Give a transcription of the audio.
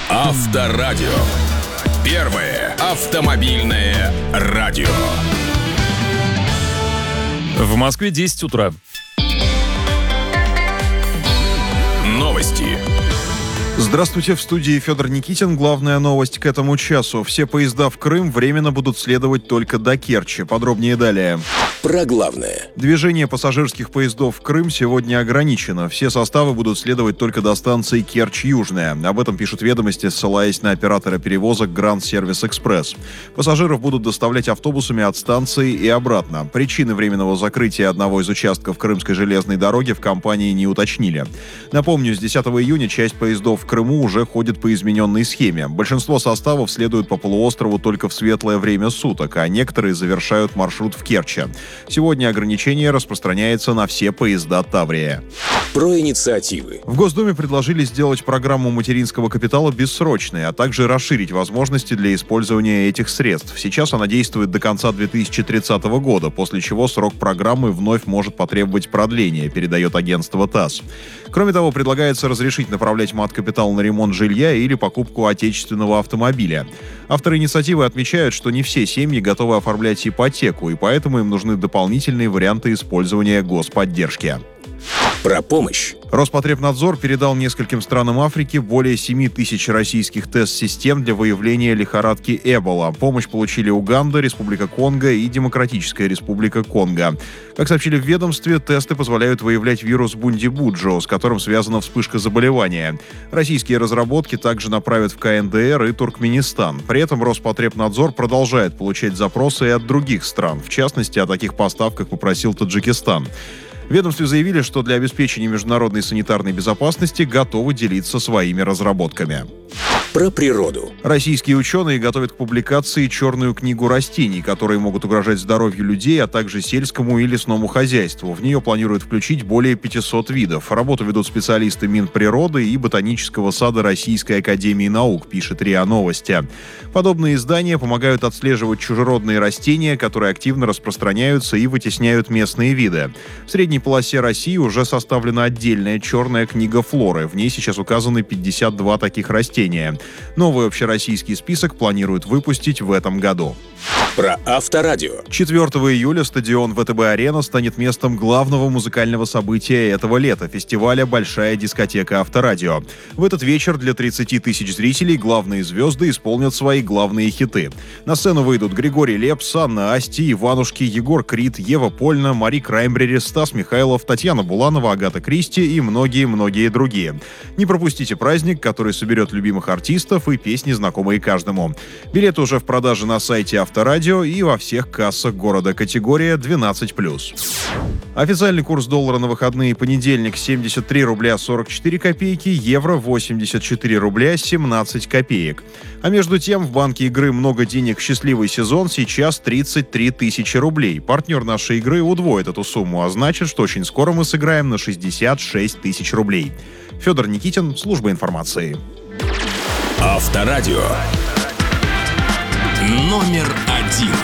Авторадио. Первое автомобильное радио. В Москве 10 утра. Новости. Здравствуйте, в студии Федор Никитин. Главная новость к этому часу. Все поезда в Крым временно будут следовать только до Керчи. Подробнее далее. Про главное. Движение пассажирских поездов в Крым сегодня ограничено. Все составы будут следовать только до станции Керчь-Южная. Об этом пишут «Ведомости», ссылаясь на оператора перевозок Grand Service Express. Пассажиров будут доставлять автобусами от станции и обратно. Причины временного закрытия одного из участков Крымской железной дороги в компании не уточнили. Напомню, с 10 июня часть поездов в Крыму уже ходит по измененной схеме. Большинство составов следуют по полуострову только в светлое время суток, а некоторые завершают маршрут в Керчи. Сегодня ограничение распространяется на все поезда Таврия. Про инициативы. В Госдуме предложили сделать программу материнского капитала бессрочной, а также расширить возможности для использования этих средств. Сейчас она действует до конца 2030 года, после чего срок программы вновь может потребовать продления, передает агентство ТАСС. Кроме того, предлагается разрешить направлять мат-капитал на ремонт жилья или покупку отечественного автомобиля. Авторы инициативы отмечают, что не все семьи готовы оформлять ипотеку, и поэтому им нужны дополнительные варианты использования господдержки. Про помощь. Роспотребнадзор передал нескольким странам Африки более 7 тысяч российских тест-систем для выявления лихорадки Эбола. Помощь получили Уганда, Республика Конго и Демократическая Республика Конго. Как сообщили в ведомстве, тесты позволяют выявлять вирус Бундибуджо, с которым связана вспышка заболевания. Российские разработки также направят в КНДР и Туркменистан. При этом Роспотребнадзор продолжает получать запросы и от других стран. В частности, о таких поставках попросил Таджикистан. В ведомстве заявили, что для обеспечения международной санитарной безопасности готовы делиться своими разработками. Про природу. Российские ученые готовят к публикации черную книгу растений, которые могут угрожать здоровью людей, а также сельскому и лесному хозяйству. В нее планируют включить более 500 видов. Работу ведут специалисты Минприроды и Ботанического сада Российской академии наук, пишет РИА Новости. Подобные издания помогают отслеживать чужеродные растения, которые активно распространяются и вытесняют местные виды. В средней полосе России уже составлена отдельная черная книга флоры. В ней сейчас указаны 52 таких растения. Новый общероссийский список планируют выпустить в этом году. Про Авторадио. 4 июля стадион ВТБ-арена станет местом главного музыкального события этого лета — фестиваля «Большая дискотека Авторадио». В этот вечер для 30 тысяч зрителей главные звезды исполнят свои главные хиты. На сцену выйдут Григорий Лепс, Анна Асти, Иванушки, Егор Крид, Ева Польна, Мари Краймбрери, Стас Михайлов, Татьяна Буланова, Агата Кристи и многие-многие другие. Не пропустите праздник, который соберет любимых артистов и песни, знакомые каждому. Билеты уже в продаже на сайте Авторадио и во всех кассах города. Категория 12+. Официальный курс доллара на выходные: понедельник — 73 рубля 44 копейки, евро — 84 рубля 17 копеек. А между тем в банке игры «Много денег. Счастливый сезон» сейчас 33 тысячи рублей. Партнер нашей игры удвоит эту сумму, а значит, что очень скоро мы сыграем на 66 тысяч рублей. Федор Никитин, служба информации. Авторадио. Номер 1.